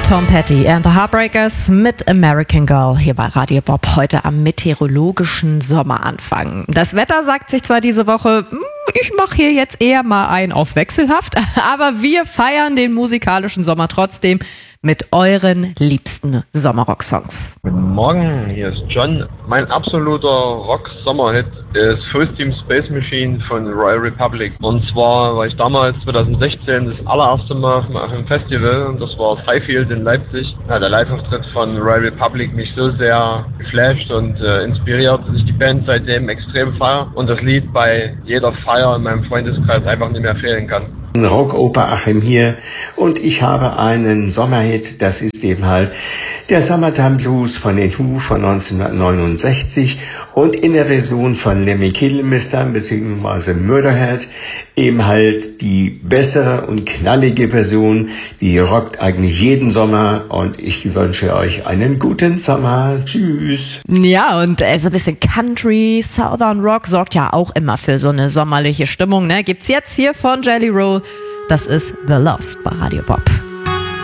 Tom Petty and the Heartbreakers mit American Girl hier bei Radio Bob heute am meteorologischen Sommeranfang. Das Wetter sagt sich zwar diese Woche, ich mache hier jetzt eher mal einen auf wechselhaft, aber wir feiern den musikalischen Sommer trotzdem mit euren liebsten Sommerrock-Songs. Guten Morgen, hier ist John. Mein absoluter Rock-Sommerhit ist Full Steam Space Machine von Royal Republic. Und zwar war ich damals 2016 das allererste Mal auf einem Festival und das war Highfield in Leipzig. Ja, der Live-Auftritt von Royal Republic mich so sehr geflasht und inspiriert, dass ich die Band seitdem extrem feiere und das Lied bei jeder Feier in meinem Freundeskreis einfach nicht mehr fehlen kann. Rockoper Achim hier und ich habe einen Sommerhit, das ist eben halt der Summertime Blues von den Who von 1969 und in der Version von Lemmy Kilmister bzw. Murderhead eben halt die bessere und knallige Version, die rockt eigentlich jeden Sommer und ich wünsche euch einen guten Sommer. Tschüss. Ja, und so ein bisschen Country, Southern Rock sorgt ja auch immer für so eine sommerliche Stimmung, ne? Gibt's jetzt hier von Jelly Roll. Das ist The Lost bei Radio Bob.